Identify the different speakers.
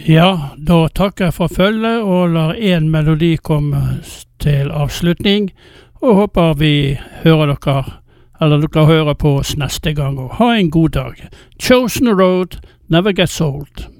Speaker 1: Ja, da takker jeg for følget og lar en melodi komme til avslutning, og håper vi hører dere, eller dere hører på oss neste gang, og ha en god dag. Chosen Road never gets old.